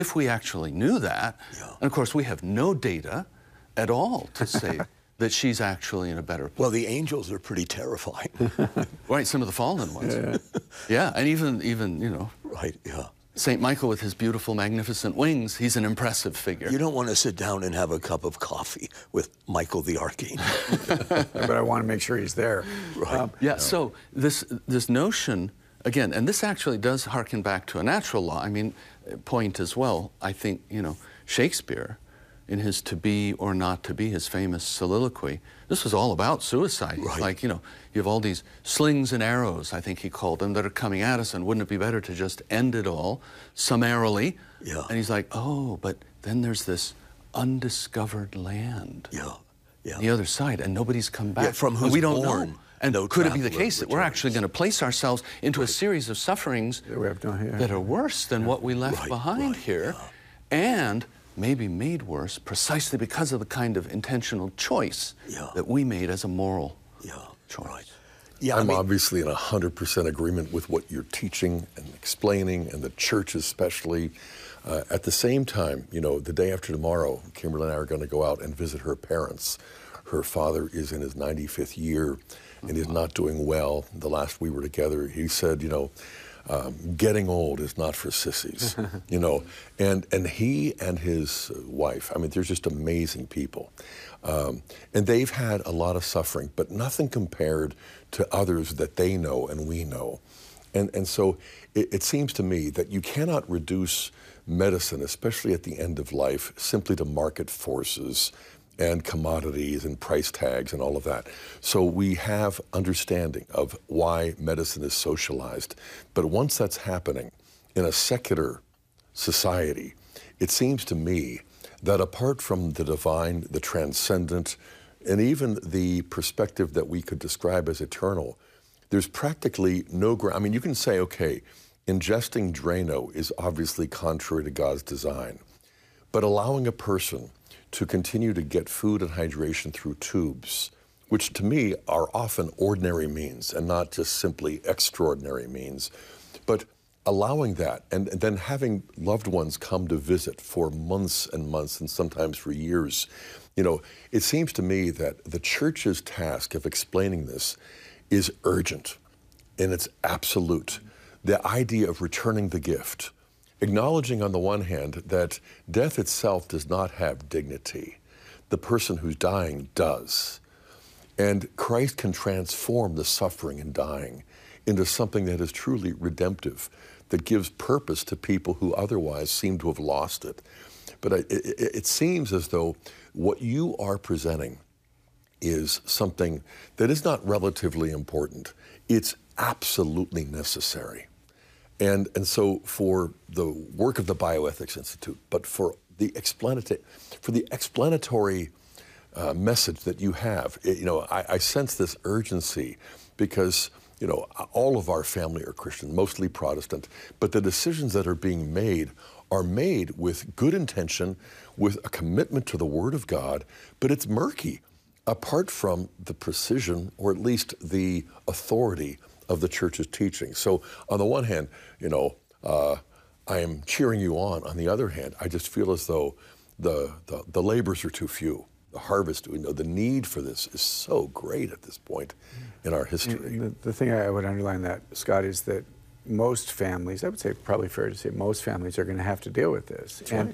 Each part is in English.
If we actually knew that, and of course we have no data at all to say that she's actually in a better place. Well, the angels are pretty terrifying. Right, some of the fallen ones. Yeah, and even, you know. Right, yeah. St. Michael with his beautiful, magnificent wings, he's an impressive figure. You don't want to sit down and have a cup of coffee with Michael the Archangel. But I want to make sure he's there. Right. Yeah, so this notion, again, and this actually does harken back to a natural law, I mean, point as well. I think, you know, Shakespeare, in his To Be or Not to Be, his famous soliloquy, this was all about suicide. Right. Like, you know, you have all these slings and arrows, I think he called them, that are coming at us, and wouldn't it be better to just end it all summarily? Yeah. And he's like, oh, but then there's this undiscovered land. Yeah, yeah. The other side, and nobody's come back. Yeah, from whose and we don't born know. And no could it be the traveler case that we're returns. actually going to place ourselves into a series of sufferings We have no idea. that are worse than what we left Right, behind right, here, and maybe made worse precisely because of the kind of intentional choice that we made as a moral choice. Right. Yeah, I'm obviously in 100% agreement with what you're teaching and explaining, and the church especially. At the same time, you know, the day after tomorrow, Kimberly and I are going to go out and visit her parents. Her father is in his 95th year and is not doing well. The last we were together, he said, you know, getting old is not for sissies, you know. And he and his wife, I mean, they're just amazing people. And they've had a lot of suffering, but nothing compared to others that they know and we know. And so it seems to me that you cannot reduce medicine, especially at the end of life, simply to market forces and commodities and price tags and all of that. So we have understanding of why medicine is socialized. But once that's happening in a secular society, it seems to me that apart from the divine, the transcendent, and even the perspective that we could describe as eternal, there's practically no ground. I mean, you can say, okay, ingesting Drano is obviously contrary to God's design, but allowing a person to continue to get food and hydration through tubes, which to me are often ordinary means and not just simply extraordinary means, but allowing that and then having loved ones come to visit for months and months and sometimes for years, you know, it seems to me that the church's task of explaining this is urgent and it's absolute. The idea of returning the gift, acknowledging on the one hand that death itself does not have dignity. The person who's dying does. And Christ can transform the suffering and dying into something that is truly redemptive, that gives purpose to people who otherwise seem to have lost it. But it seems as though what you are presenting is something that is not relatively important. It's absolutely necessary. And so for the work of the Bioethics Institute, but for the explanatory message that you have, you know, I sense this urgency because, you know, all of our family are Christian, mostly Protestant, but the decisions that are being made are made with good intention, with a commitment to the Word of God, but it's murky apart from the precision, or at least the authority of the church's teaching. So on the one hand, you know, I am cheering you on. On the other hand, I just feel as though the labors are too few. The harvest, you know, the need for this is so great at this point in our history. The thing I would underline that, Scott, is that most families, I would say probably fair to say most families are going to have to deal with this. That's and, right.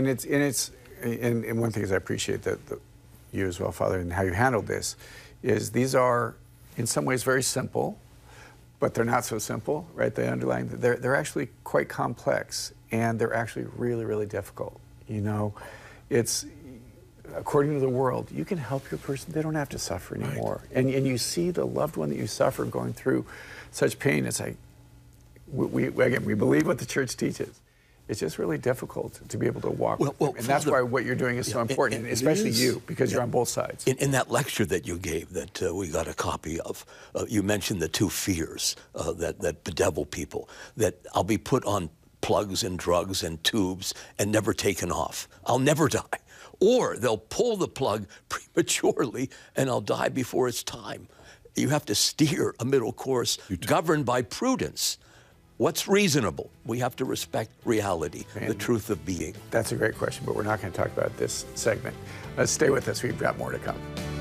and one thing is I appreciate that you as well, Father, and how you handled this, is these are in some ways very simple, but they're not so simple, right? They underline, they're actually quite complex, and they're actually really, really difficult. You know, it's, according to the world, you can help your person, they don't have to suffer anymore. Right. And you see the loved one that you suffer going through such pain, it's like, we believe what the church teaches. It's just really difficult to be able to walk with them. And that's why what you're doing is so important, and especially you, because you're on both sides. In that lecture that you gave that we got a copy of, you mentioned the two fears that bedevil people, that I'll be put on plugs and drugs and tubes and never taken off. I'll never die. Or they'll pull the plug prematurely and I'll die before it's time. You have to steer a middle course governed by prudence. What's reasonable? We have to respect reality, the truth of being. That's a great question, but we're not going to talk about this segment. Stay with us. We've got more to come.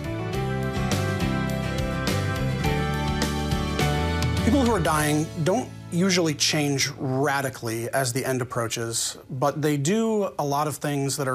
People who are dying don't usually change radically as the end approaches, but they do a lot of things that are